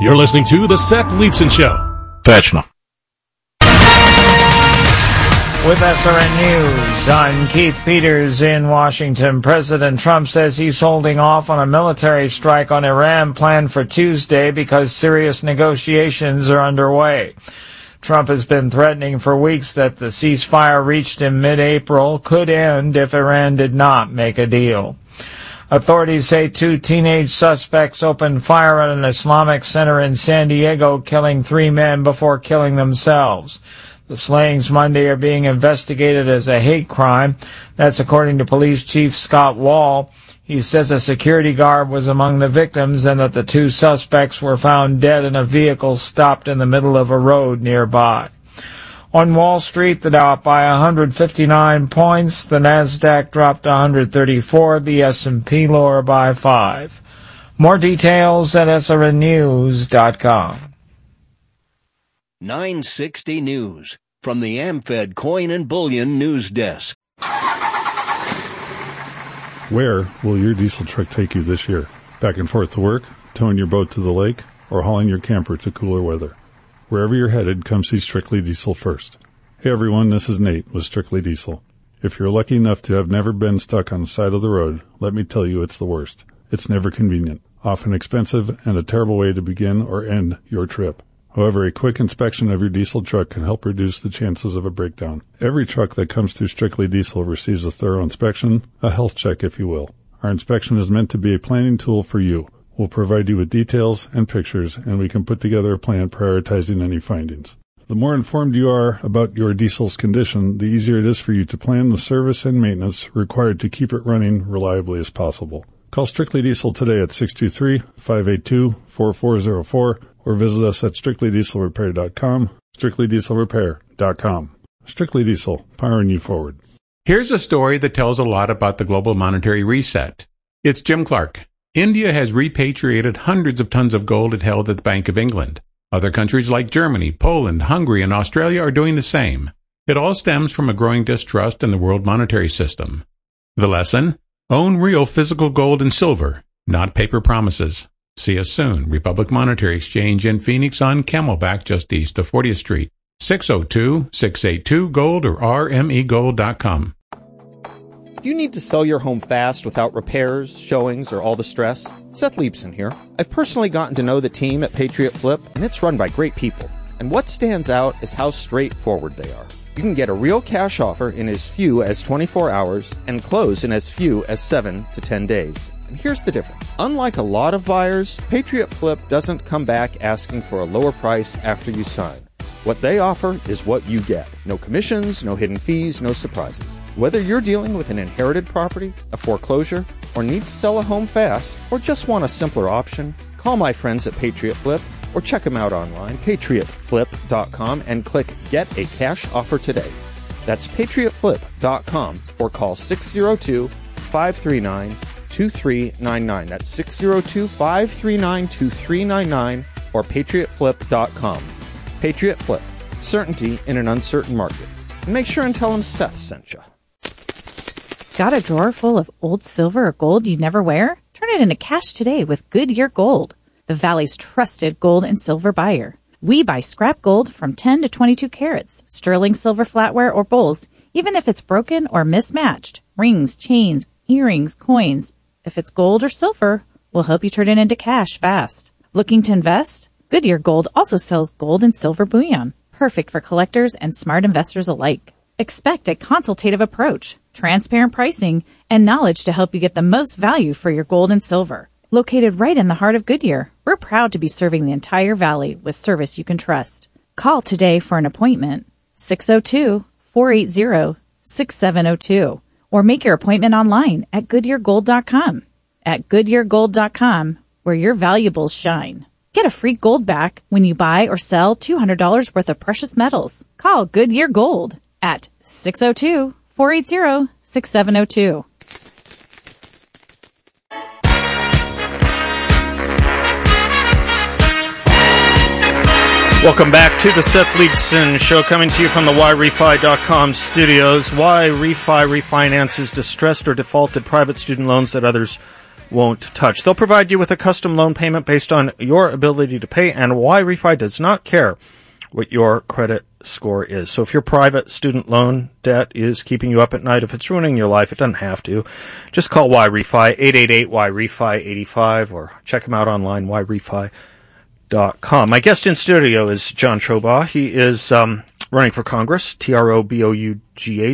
You're listening to The Seth Leibsohn Show. Fetchna. With SRN News, I'm Keith Peters in Washington. President Trump says he's holding off on a military strike on Iran planned for Tuesday because serious negotiations are underway. Trump has been threatening for weeks that the ceasefire reached in mid-April could end if Iran did not make a deal. Authorities say 2 teenage suspects opened fire at an Islamic center in San Diego, killing 3 men before killing themselves. The slayings Monday are being investigated as a hate crime. That's according to Police Chief Scott Wall. He says a security guard was among the victims and that the 2 suspects were found dead in a vehicle stopped in the middle of a road nearby. On Wall Street, the Dow up by 159 points. The Nasdaq dropped 134. The S&P lower by 5. More details at srnnews.com. 960 News from the AmFed Coin and Bullion News Desk. Where will your diesel truck take you this year? Back and forth to work, towing your boat to the lake, or hauling your camper to cooler weather? Wherever you're headed, come see Strictly Diesel first. Hey everyone, this is Nate with Strictly Diesel. If you're lucky enough to have never been stuck on the side of the road, let me tell you it's the worst. It's never convenient, often expensive, and a terrible way to begin or end your trip. However, a quick inspection of your diesel truck can help reduce the chances of a breakdown. Every truck that comes through Strictly Diesel receives a thorough inspection, a health check if you will. Our inspection is meant to be a planning tool for you. We'll provide you with details and pictures, and we can put together a plan prioritizing any findings. The more informed you are about your diesel's condition, the easier it is for you to plan the service and maintenance required to keep it running reliably as possible. Call Strictly Diesel today at 623-582-4404 or visit us at strictlydieselrepair.com, strictlydieselrepair.com. Strictly Diesel, powering you forward. Here's a story that tells a lot about the global monetary reset. It's Jim Clark. India has repatriated hundreds of tons of gold it held at the Bank of England. Other countries like Germany, Poland, Hungary, and Australia are doing the same. It all stems from a growing distrust in the world monetary system. The lesson? Own real physical gold and silver, not paper promises. See us soon. Republic Monetary Exchange in Phoenix on Camelback just east of 40th Street. 602-682-GOLD or rmegold.com. Do you need to sell your home fast without repairs, showings, or all the stress? Seth Leibsohn here. I've personally gotten to know the team at Patriot Flip, and it's run by great people. And what stands out is how straightforward they are. You can get a real cash offer in as few as 24 hours and close in as few as 7 to 10 days. And here's the difference. Unlike a lot of buyers, Patriot Flip doesn't come back asking for a lower price after you sign. What they offer is what you get. No commissions, no hidden fees, no surprises. Whether you're dealing with an inherited property, a foreclosure, or need to sell a home fast, or just want a simpler option, call my friends at Patriot Flip or check them out online, patriotflip.com, and click Get a Cash Offer today. That's patriotflip.com or call 602-539-2399. That's 602-539-2399 or patriotflip.com. Patriot Flip. Certainty in an uncertain market. And make sure and tell them Seth sent you. Got a drawer full of old silver or gold you never wear? Turn it into cash today with Goodyear Gold, the Valley's trusted gold and silver buyer. We buy scrap gold from 10 to 22 carats, sterling silver flatware or bowls, even if it's broken or mismatched. Rings, chains, earrings, coins. If it's gold or silver, we'll help you turn it into cash fast. Looking to invest? Goodyear Gold also sells gold and silver bullion, perfect for collectors and smart investors alike. Expect a consultative approach, transparent pricing, and knowledge to help you get the most value for your gold and silver. Located right in the heart of Goodyear, we're proud to be serving the entire valley with service you can trust. Call today for an appointment, 602-480-6702, or make your appointment online at GoodyearGold.com. At GoodyearGold.com, where your valuables shine. Get a free gold back when you buy or sell $200 worth of precious metals. Call Goodyear Gold at 602-480-6702. Welcome back to the Seth Leibsohn Show, coming to you from the YRefi.com studios. Why Refi refinances distressed or defaulted private student loans that others won't touch. They'll provide you with a custom loan payment based on your ability to pay, and YRefi does not care what your credit score is. So if your private student loan debt is keeping you up at night, if it's ruining your life, it doesn't have to. Just call YRefi, 888-YRefi-85, or check them out online, YRefi.com. My guest in studio is John Trobaugh. He is running for Congress, Trobough,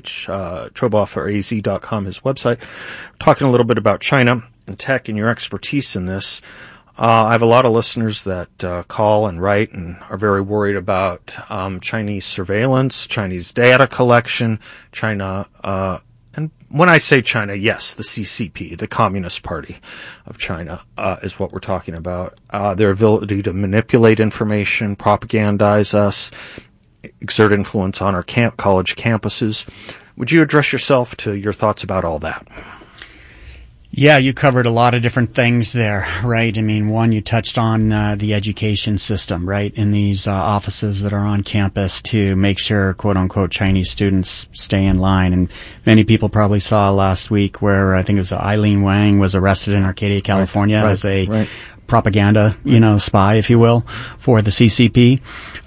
trobaugh4az.com, his website. We're talking a little bit about China and tech and your expertise in this. I have a lot of listeners that call and write and are very worried about Chinese surveillance, Chinese data collection, China, and when I say China, yes, the CCP, the Communist Party of China, is what we're talking about. Their ability to manipulate information, propagandize us, exert influence on our college campuses. Would you address yourself to your thoughts about all that? Yeah, you covered a lot of different things there, right? I mean, one, you touched on the education system, right, in these offices that are on campus to make sure, quote-unquote, Chinese students stay in line. And many people probably saw last week where I think it was Eileen Wang was arrested in Arcadia, California as a propaganda, spy, if you will, for the CCP.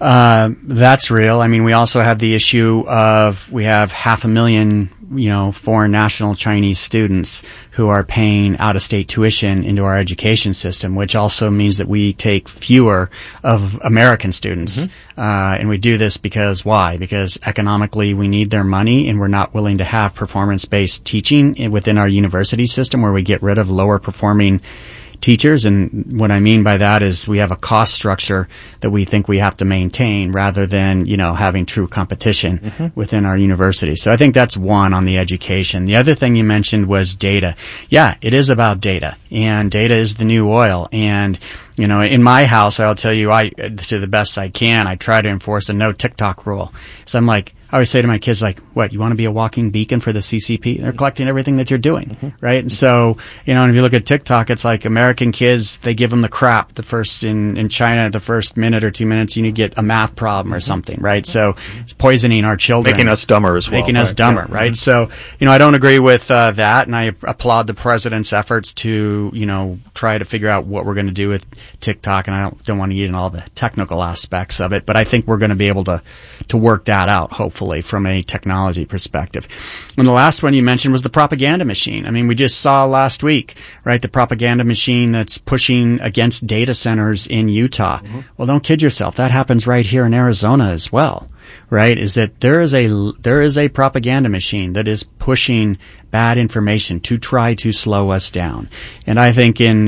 That's real. I mean, we also have the issue of we have 500,000 foreign national Chinese students who are paying out-of-state tuition into our education system, which also means that we take fewer of American students. And we do this because why? Because economically we need their money, and we're not willing to have performance-based teaching within our university system where we get rid of lower-performing teachers. And what I mean by that is we have a cost structure that we think we have to maintain rather than, having true competition within our university. So I think that's one on the education. The other thing you mentioned was data. Yeah, it is about data, and data is the new oil. And in my house, I'll tell you, to the best I can, I try to enforce a no TikTok rule. So I always say to my kids, what, you want to be a walking beacon for the CCP? They're collecting everything that you're doing, right? And so, and if you look at TikTok, it's like American kids, they give them the crap in China, the first minute or 2 minutes, you get a math problem or something, right? So it's poisoning our children. Making us dumber as well. Making us dumber, right? So, I don't agree with that, and I applaud the president's efforts to, try to figure out what we're going to do with TikTok, and I don't want to get into all the technical aspects of it, but I think we're going to be able to work that out, hopefully, from a technology perspective. And the last one you mentioned was the propaganda machine. I mean, we just saw last week, right, the propaganda machine that's pushing against data centers in Utah. Well, don't kid yourself. That happens right here in Arizona as well, right? Is that there is a propaganda machine that is pushing bad information to try to slow us down. And I think in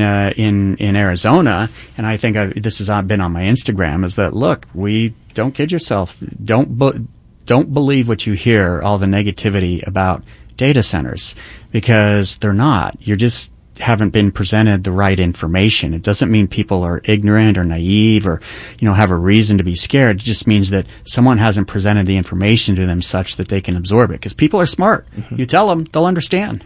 Arizona, and I think this has been on my Instagram, is that, look, don't kid yourself. Don't believe what you hear, all the negativity about data centers, because they're not. You just haven't been presented the right information. It doesn't mean people are ignorant or naive or, have a reason to be scared. It just means that someone hasn't presented the information to them such that they can absorb it, because people are smart. You tell them, they'll understand.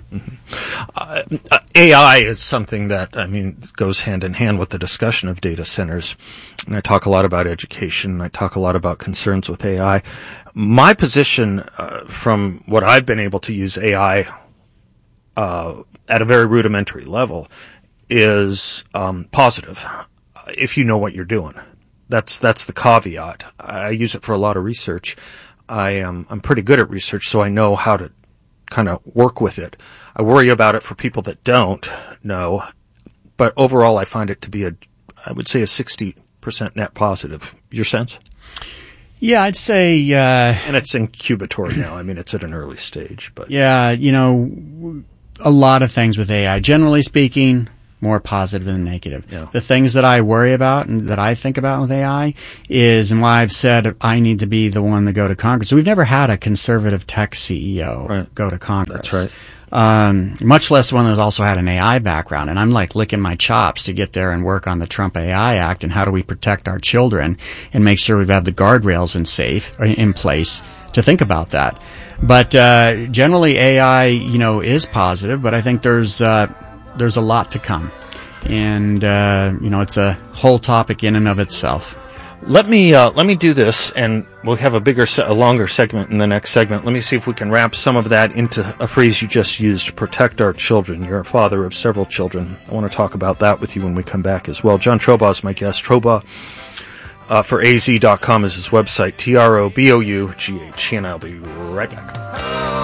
AI is something that, goes hand in hand with the discussion of data centers. And I talk a lot about education. I talk a lot about concerns with AI. My position, from what I've been able to use AI at a very rudimentary level, is positive if you know what you're doing. That's the caveat. I use it for a lot of research. I'm pretty good at research, so I know how to kind of work with it. I worry about it for people that don't know, but overall I find it to be I would say a 60% net positive. Your sense? Yeah, I'd say and it's incubatory now. It's at an early stage, but yeah, a lot of things with AI, generally speaking, more positive than negative. Yeah. The things that I worry about and that I think about with AI is, and why I've said I need to be the one to go to Congress. We've never had a conservative tech CEO go to Congress. That's right. Much less one that's also had an AI background. And I'm licking my chops to get there and work on the Trump AI Act and how do we protect our children and make sure we've had the guardrails in place to think about that. But generally AI, is positive, but I think there's a lot to come. And it's a whole topic in and of itself. Let me do this, and We'll have a longer segment in the next segment. Let me see if we can wrap some of that into a phrase you just used, protect our children. You're a father of several children. I want to talk about that with you when we come back as well. John Trobaugh is my guest. Trobaugh for AZ.com is his website, TROBOUGH, and I'll be right back.